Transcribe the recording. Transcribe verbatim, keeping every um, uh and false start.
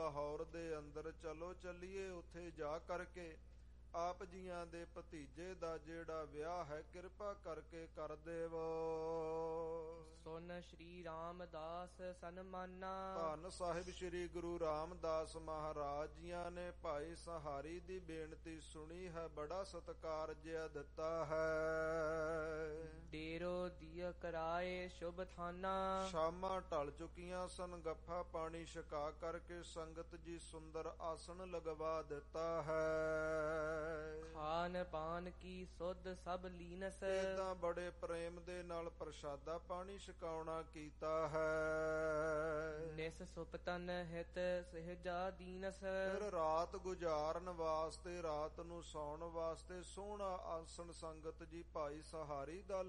ਲਾਹੌਰ ਦੇ ਅੰਦਰ ਚਲੋ ਚੱਲੀਏ, ਉੱਥੇ ਜਾ ਕਰਕੇ ਆਪ ਜੀਆਂ ਦੇ ਭਤੀਜੇ ਦਾ ਜਿਹੜਾ ਵਿਆਹ ਹੈ ਕਿਰਪਾ ਕਰਕੇ ਕਰ ਦੇਵੋ। ਸੁਨ ਸ਼੍ਰੀ ਰਾਮਦਾਸ ਸਨਮਾਨਾ। ਧੰਨ ਸਾਹਿਬ ਸ਼੍ਰੀ ਗੁਰੂ ਰਾਮਦਾਸ ਮਹਾਰਾਜ ਜੀਆਂ ਨੇ ਭਾਈ ਸਹਾਰੀ ਦੀ ਬੇਨਤੀ ਸੁਣੀ ਹੈ, ਬੜਾ ਸਤਿਕਾਰ ਜਿਹਾ ਦਿੱਤਾ ਹੈ। ਡੇਰੋ ਦੀਆ ਕਰਾਏ ਸ਼ੁਭ ਥਾਨਾ। ਸ਼ਾਮਾਂ ਢਲ ਚੁੱਕੀਆਂ ਸਨ, ਗੱਫਾ ਪਾਣੀ ਛਕਾ ਕਰਕੇ ਸੰਗਤ ਜੀ ਸੁੰਦਰ ਆਸਣ ਲਗਵਾ ਦਿੱਤਾ ਹੈ। ਖਾਨ ਪਾਨ ਕੀ ਸੁਧ ਸਭ ਲੀਨਸ। ਏਦਾਂ ਬੜੇ ਪ੍ਰੇਮ ਦੇ ਨਾਲ ਪ੍ਰਸ਼ਾਦਾ ਪਾਣੀ ਛਕਾਉਣਾ ਕੀਤਾ ਹੈ। ਨਿਸ ਸੁਪਤਨ ਹਿਤ ਸਹਿਜਾ ਦੀਨਸ। ਫਿਰ ਰਾਤ ਗੁਜ਼ਾਰਨ ਵਾਸਤੇ, ਰਾਤ ਨੂੰ ਸੌਣ ਵਾਸਤੇ ਸੋਹਣਾ ਆਸਣ ਸੰਗਤ ਜੀ ਭਾਈ ਸਹਾਰੀ ਦਾ